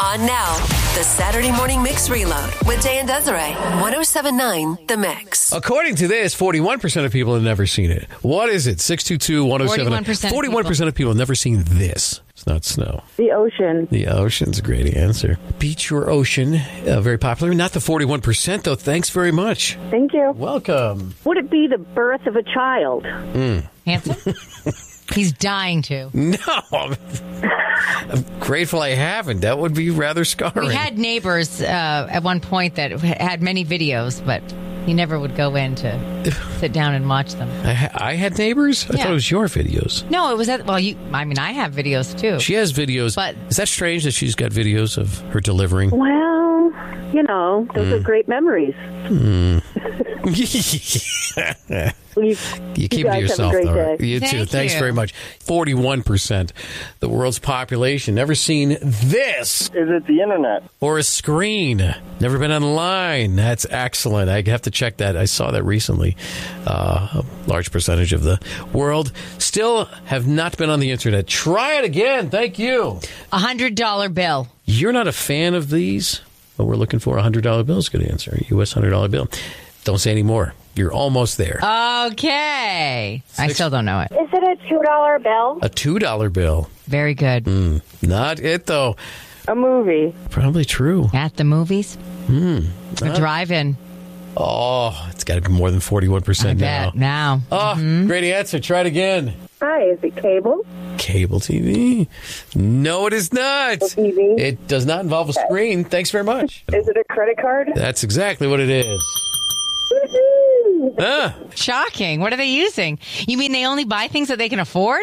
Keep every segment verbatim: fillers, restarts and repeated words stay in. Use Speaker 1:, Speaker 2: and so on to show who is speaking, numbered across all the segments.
Speaker 1: On now, the Saturday Morning Mix Reload with Dan Desiree. one oh seven point nine The Mix.
Speaker 2: According to this, forty-one percent of people have never seen it. What is it? six two two, one oh seven nine forty-one percent of people have never seen this. It's not snow.
Speaker 3: The ocean.
Speaker 2: The ocean's a great answer. Beach or ocean, uh, very popular. Not the forty-one percent, though. Thanks very much.
Speaker 3: Thank you.
Speaker 2: Welcome.
Speaker 3: Would it be the birth of a child?
Speaker 2: Mm.
Speaker 4: Handsome? He's dying to.
Speaker 2: No. I'm, I'm grateful I haven't. That would be rather scarring.
Speaker 4: We had neighbors uh, at one point that had many videos, but he never would go in to sit down and watch them.
Speaker 2: I, ha- I had neighbors? I
Speaker 4: yeah.
Speaker 2: thought it was your videos.
Speaker 4: No, it was at, well, you, I mean, I have videos too.
Speaker 2: She has videos.
Speaker 4: But
Speaker 2: is that strange that she's got videos of her delivering?
Speaker 3: Well, you know, those mm. are great memories.
Speaker 2: Mm.
Speaker 3: you,
Speaker 2: you keep
Speaker 3: you
Speaker 2: it to yourself, though.
Speaker 3: Day.
Speaker 2: You
Speaker 4: Thank
Speaker 2: too. Thanks
Speaker 4: you.
Speaker 2: very much. forty-one percent the world's population never seen this.
Speaker 5: Is it the internet?
Speaker 2: Or a screen. Never been online. That's excellent. I have to check that. I saw that recently. Uh, a large percentage of the world still have not been on the internet. Try it again. Thank you.
Speaker 4: A one hundred dollar bill.
Speaker 2: You're not a fan of these? Well, we're looking for a one hundred dollar bill. Is a good answer. A U S one hundred dollar bill. Don't say any more. You're almost there.
Speaker 4: Okay. Six. I still don't know it.
Speaker 3: Is it a two dollar bill?
Speaker 2: A two dollar bill.
Speaker 4: Very good.
Speaker 2: Mm, not it, though.
Speaker 3: A movie.
Speaker 2: Probably true.
Speaker 4: At the movies?
Speaker 2: Hmm.
Speaker 4: A drive-in.
Speaker 2: Oh, it's got to be more than forty-one percent
Speaker 4: I
Speaker 2: now.
Speaker 4: bet. Now.
Speaker 2: Oh,
Speaker 4: mm-hmm.
Speaker 2: Great answer. Try it again.
Speaker 3: Hi, is it cable?
Speaker 2: Cable T V? No, it is not.
Speaker 3: T V?
Speaker 2: It does not involve a screen. Thanks very much.
Speaker 3: Is it a credit card?
Speaker 2: That's exactly what it is. Ah.
Speaker 4: Shocking. What are they using? You mean they only buy things that they can afford?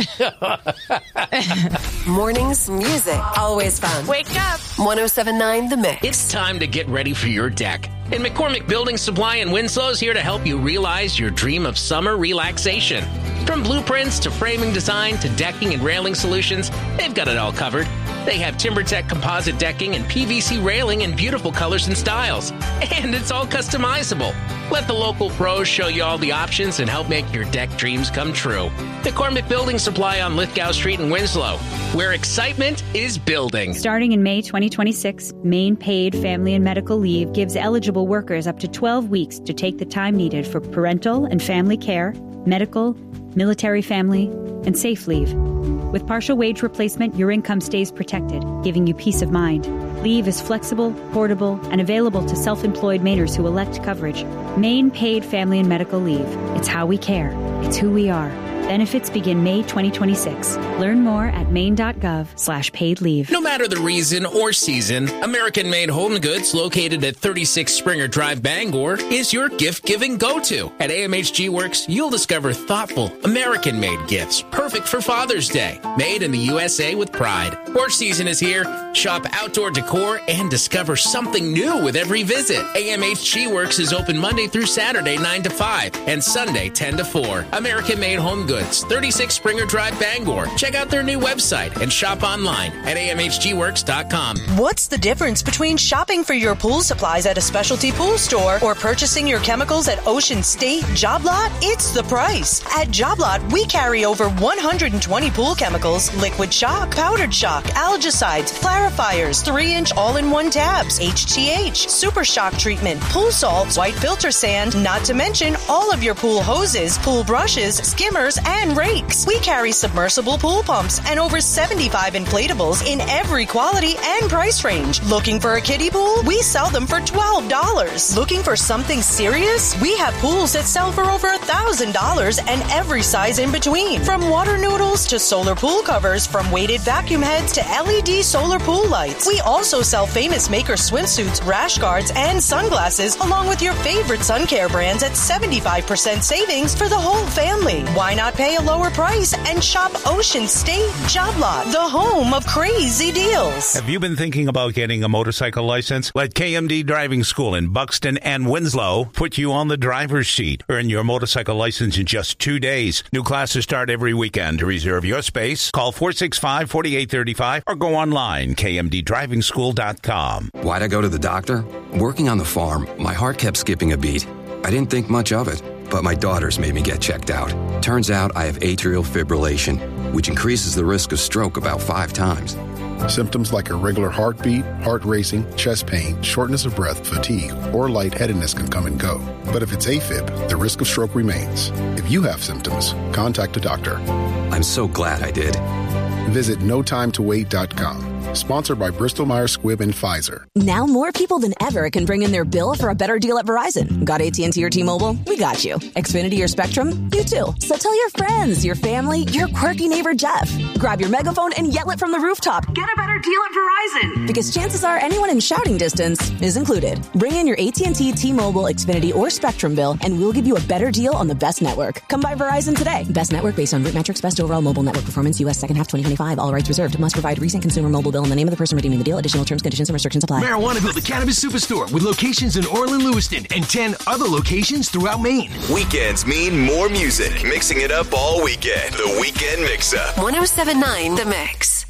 Speaker 1: Mornings, music, always fun.
Speaker 4: Wake up.
Speaker 1: one oh seven point nine The Mix.
Speaker 6: It's time to get ready for your deck. And McCormick Building Supply in Winslow is here to help you realize your dream of summer relaxation. From blueprints to framing design to decking and railing solutions, they've got it all covered. They have TimberTech composite decking and P V C railing in beautiful colors and styles. And it's all customizable. Let the local pros show you all the options and help make your deck dreams come true. McCormick Building Supply on Lithgow Street in Winslow, where excitement is building.
Speaker 7: Starting in May twenty twenty-six, Maine Paid Family and Medical Leave gives eligible workers up to twelve weeks to take the time needed for parental and family care, medical, military family, and safe leave. With partial wage replacement, your income stays protected, giving you peace of mind. Leave is flexible, portable, and available to self-employed Mainers who elect coverage. Maine Paid Family and Medical Leave. It's how we care. It's who we are. Benefits begin May twenty twenty-six. Learn more at maine.gov slash paid leave.
Speaker 6: No matter the reason or season, American-made home goods located at thirty-six Springer Drive, Bangor is your gift-giving go-to. At A M H G Works, you'll discover thoughtful, American-made gifts perfect for Father's Day, made in the U S A with pride. Porch season is here. Shop outdoor decor and discover something new with every visit. A M H G Works is open Monday through Saturday, nine to five, and Sunday, ten to four. American-made home goods. thirty-six Springer Drive, Bangor. Check out their new website and shop online at a m h g works dot com.
Speaker 8: What's the difference between shopping for your pool supplies at a specialty pool store or purchasing your chemicals at Ocean State Job Lot? It's the price. At Job Lot, we carry over one hundred twenty pool chemicals, liquid shock, powdered shock, algicides, clarifiers, three-inch all-in-one tabs, H T H, super shock treatment, pool salts, white filter sand, not to mention all of your pool hoses, pool brushes, skimmers, and rakes. We carry submersible pool pumps and over seventy-five inflatables in every quality and price range. Looking for a kiddie pool? We sell them for twelve dollars. Looking for something serious? We have pools that sell for over one thousand dollars and every size in between. From water noodles to solar pool covers, from weighted vacuum heads to L E D solar pool lights. We also sell Famous Maker swimsuits, rash guards, and sunglasses, along with your favorite sun care brands at seventy-five percent savings for the whole family. Why not pay a lower price and shop Ocean State Job Lot, the home of crazy deals?
Speaker 9: Have you been thinking about getting a motorcycle license? Let K M D Driving School in Buxton and Winslow put you on the driver's seat. Earn your motorcycle license in just two days. New classes start every weekend. To reserve your space, call four six five, four eight three five or go online, k m d driving school dot com.
Speaker 10: Why'd I go to the doctor? Working on the farm, my heart kept skipping a beat. I didn't think much of it, but my daughters made me get checked out. Turns out I have atrial fibrillation, which increases the risk of stroke about five times.
Speaker 5: Symptoms like irregular heartbeat, heart racing, chest pain, shortness of breath, fatigue, or lightheadedness can come and go. But if it's AFib, the risk of stroke remains. If you have symptoms, contact a doctor.
Speaker 10: I'm so glad I did.
Speaker 5: Visit no time to wait dot com. Sponsored by Bristol Myers Squibb and Pfizer.
Speaker 11: Now more people than ever can bring in their bill for a better deal at Verizon. Got A T and T or T-Mobile? We got you. Xfinity or Spectrum? You too. So tell your friends, your family, your quirky neighbor Jeff. Grab your megaphone and yell it from the rooftop. Get a better deal at Verizon. Because chances are anyone in shouting distance is included. Bring in your A T and T, T-Mobile, Xfinity, or Spectrum bill and we'll give you a better deal on the best network. Come by Verizon today. Best network based on root metrics, best overall mobile network performance, U S second half twenty twenty-five. All rights reserved. Must provide recent consumer mobile bill and the name of the person redeeming the deal. Additional terms, conditions, and restrictions apply.
Speaker 12: Marijuanaville, the cannabis superstore with locations in Orland, Lewiston, and ten other locations throughout Maine.
Speaker 13: Weekends mean more music. Mixing it up all weekend. The Weekend Mix-Up.
Speaker 1: one oh seven point nine The Mix.